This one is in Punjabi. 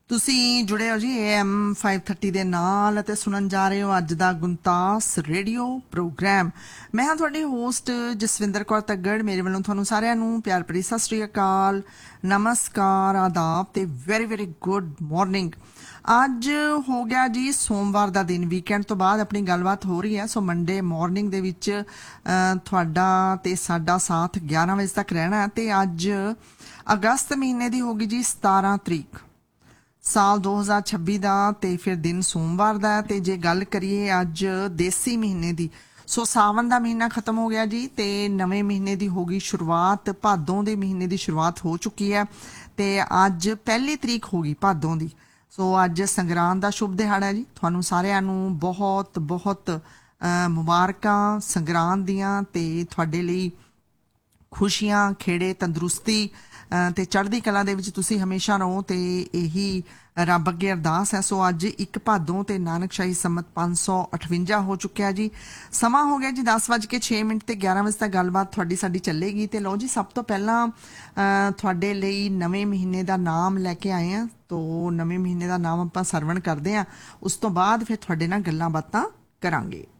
ਤੁਸੀਂ ਜੁੜੇ ਹੋ ਜੀ AM 530 ਦੇ ਨਾਲ ਅਤੇ ਸੁਣਨ ਜਾ ਰਹੇ ਹੋ ਅੱਜ ਦਾ ਗੁੰਤਾਸ ਰੇਡੀਓ ਪ੍ਰੋਗਰਾਮ। ਮੈਂ ਹਾਂ ਤੁਹਾਡੀ ਹੋਸਟ ਜਸਵਿੰਦਰ ਕੌਰ ਤੱਗੜ। ਮੇਰੇ ਵੱਲੋਂ ਤੁਹਾਨੂੰ ਸਾਰਿਆਂ ਨੂੰ ਪਿਆਰ ਭਰੀ ਸਤਿ ਸ੍ਰੀ ਅਕਾਲ, ਨਮਸਕਾਰ, ਆਦਾਬ ਤੇ ਵੈਰੀ ਵੈਰੀ ਗੁੱਡ ਮਾਰਨਿੰਗ। ਅੱਜ ਹੋ ਗਿਆ ਜੀ ਸੋਮਵਾਰ ਦਾ ਦਿਨ, ਵੀਕਐਂਡ ਤੋਂ ਬਾਅਦ ਆਪਣੀ ਗੱਲਬਾਤ ਹੋ ਰਹੀ ਹੈ। ਸੋ ਮੰਡੇ ਮਾਰਨਿੰਗ ਦੇ ਵਿੱਚ ਤੁਹਾਡਾ ਤੇ ਸਾਡਾ ਸਾਥ 11 ਵਜੇ ਤੱਕ ਰਹਿਣਾ। ਤੇ ਅੱਜ ਅਗਸਤ ਮਹੀਨੇ ਦੀ ਹੋ ਗਈ ਜੀ 17 ਤਰੀਕ, ਸਾਲ 2026 ਦਾ, ਤੇ ਫਿਰ ਦਿਨ ਸੋਮਵਾਰ ਦਾ। ਤੇ ਜੇ ਗੱਲ ਕਰੀਏ ਅੱਜ ਦੇਸੀ ਮਹੀਨੇ ਦੀ, ਸੋ ਸਾਵਨ ਦਾ ਮਹੀਨਾ ਖਤਮ ਹੋ ਗਿਆ ਜੀ ਤੇ ਨਵੇਂ ਮਹੀਨੇ ਦੀ ਹੋ ਗਈ ਸ਼ੁਰੂਆਤ। ਭਾਦੋਂ ਦੇ ਮਹੀਨੇ ਦੀ ਸ਼ੁਰੂਆਤ ਹੋ ਚੁੱਕੀ ਹੈ ਤੇ ਅੱਜ ਪਹਿਲੀ ਤਰੀਕ ਹੋ ਗਈ ਭਾਦੋਂ ਦੀ। ਸੋ ਅੱਜ ਸੰਗਰਾਂਦ ਦਾ ਸ਼ੁਭ ਦਿਹਾੜਾ ਹੈ ਜੀ। ਤੁਹਾਨੂੰ ਸਾਰਿਆਂ ਨੂੰ ਬਹੁਤ ਬਹੁਤ ਮੁਬਾਰਕਾਂ ਸੰਗਰਾਂਦ ਦੀਆਂ, ਤੇ ਤੁਹਾਡੇ ਲਈ ਖੁਸ਼ੀਆਂ, ਖੇੜੇ, ਤੰਦਰੁਸਤੀ ਤੇ ਚੜ੍ਹਦੀ ਕਲਾ ਦੇ ਵਿੱਚ ਤੁਸੀਂ ਹਮੇਸ਼ਾ ਰਹੋ, ਤੇ ਇਹੀ ਰੱਬ ਅੱਗੇ ਅਰਦਾਸ ਹੈ। ਸੋ ਅੱਜ 1 ਭਾਦੋਂ ਤੇ ਨਾਨਕਸ਼ਾਹੀ ਸੰਮਤ 558 ਹੋ ਚੁੱਕਿਆ ਜੀ। ਸਮਾਂ ਹੋ ਗਿਆ ਜੀ 10:06 ਤੇ 11 ਵਜੇ ਤੱਕ ਗੱਲਬਾਤ ਤੁਹਾਡੀ ਸਾਡੀ ਚੱਲੇਗੀ। ਤੇ ਲਓ ਜੀ, ਸਭ ਤੋਂ ਪਹਿਲਾਂ ਤੁਹਾਡੇ ਲਈ ਨਵੇਂ ਮਹੀਨੇ ਦਾ ਨਾਮ ਲੈ ਕੇ ਆਏ ਹਾਂ। ਤੋ ਨਵੇਂ ਮਹੀਨੇ ਦਾ ਨਾਮ ਆਪਾਂ ਸਰਵਣ ਕਰਦੇ ਹਾਂ, ਉਸ ਤੋਂ ਬਾਅਦ ਫਿਰ ਤੁਹਾਡੇ ਨਾਲ ਗੱਲਾਂ ਬਾਤਾਂ ਕਰਾਂਗੇ।